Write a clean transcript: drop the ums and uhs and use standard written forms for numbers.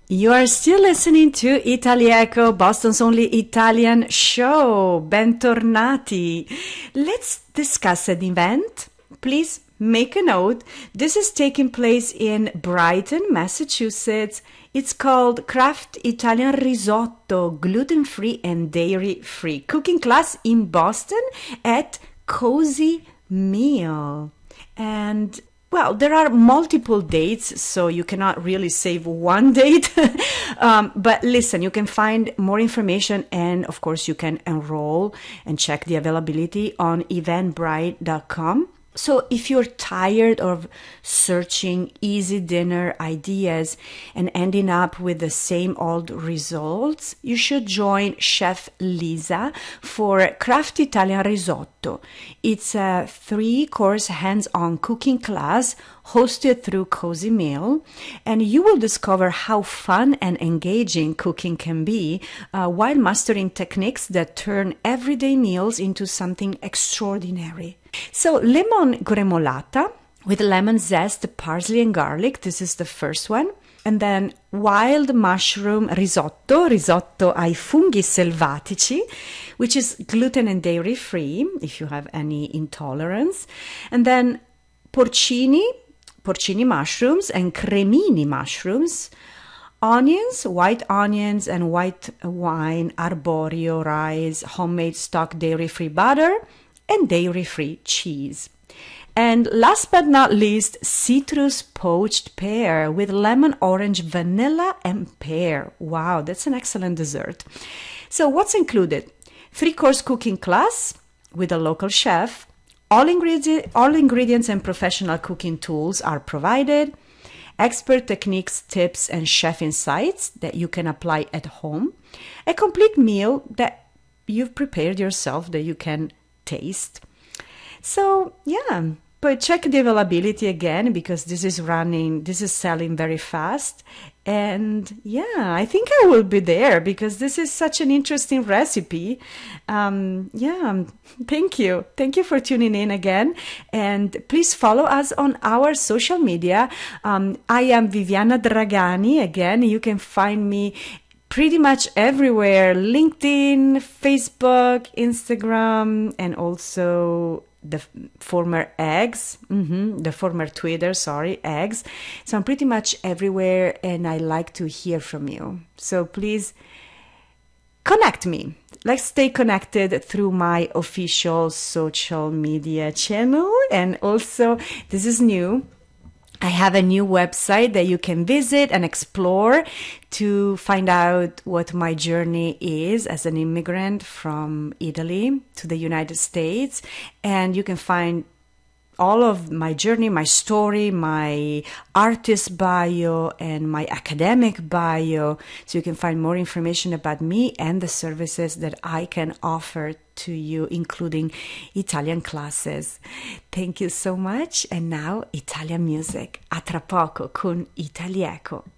You are still listening to Italieco, Boston's only Italian show. Bentornati. Let's discuss an event. Please make a note. This is taking place in Brighton, Massachusetts. It's called Craft Italian Risotto, gluten-free and dairy-free cooking class in Boston at Cozy Meal. And well, there are multiple dates, so you cannot really save one date. But listen, you can find more information and, of course, you can enroll and check the availability on eventbrite.com. So if you're tired of searching easy dinner ideas and ending up with the same old results, you should join Chef Lisa for Craft Italian Risotto. It's a 3-course hands-on cooking class hosted through Cozy Meal, and you will discover how fun and engaging cooking can be while mastering techniques that turn everyday meals into something extraordinary. So lemon gremolata with lemon zest, parsley and garlic. This is the first one. And then wild mushroom risotto ai funghi selvatici, which is gluten and dairy free if you have any intolerance. And then porcini mushrooms and cremini mushrooms, onions, white onions and white wine, arborio rice, homemade stock dairy-free butter, and dairy-free cheese. And last but not least, citrus poached pear with lemon, orange, vanilla, and pear. Wow, that's an excellent dessert. So what's included? 3-course cooking class with a local chef. All ingredients and professional cooking tools are provided. Expert techniques, tips, and chef insights that you can apply at home. A complete meal that you've prepared yourself that you can taste. So yeah, but check the availability again because this is selling very fast. And yeah, I think I will be there because this is such an interesting recipe. Thank you. Thank you for tuning in again. And please follow us on our social media. I am Viviana Dragani. Again, you can find me pretty much everywhere: LinkedIn, Facebook, Instagram, and also the former Twitter, X. So I'm pretty much everywhere and I like to hear from you. So please connect me. Let's stay connected through my official social media channel. And also, this is new. I have a new website that you can visit and explore to find out what my journey is as an immigrant from Italy to the United States. And you can find all of my journey, my story, my artist bio, and my academic bio. So you can find more information about me and the services that I can offer to you, including Italian classes. Thank you so much. And now Italian music. A tra poco con Italieco.